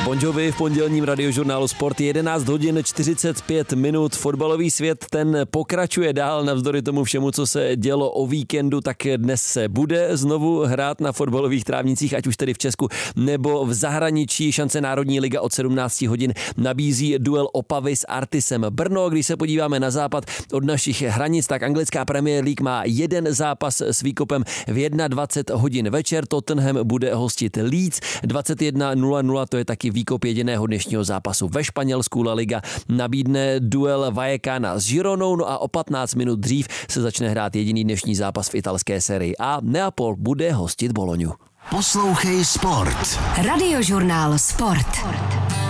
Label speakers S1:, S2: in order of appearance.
S1: Bon Jovi v pondělním radiožurnálu Sport 11 hodin 45 minut. Fotbalový svět ten pokračuje dál navzdory tomu všemu, co se dělo o víkendu, tak dnes se bude znovu hrát na fotbalových trávnicích, ať už tedy v Česku nebo v zahraničí. Šance Národní liga od 17 hodin nabízí duel Opavy s Artisem Brno. Když se podíváme na západ od našich hranic, tak anglická Premier League má jeden zápas s výkopem v 21 hodin večer. Tottenham bude hostit Leeds 21:00, to je taky výkop jediného dnešního zápasu. Ve Španělsku La Liga nabídne duel Vallecana s Gironou, no a o 15 minut dřív se začne hrát jediný dnešní zápas v italské sérii a Neapol bude hostit Boloňu.
S2: Poslouchej Sport.
S3: Radiožurnál Sport.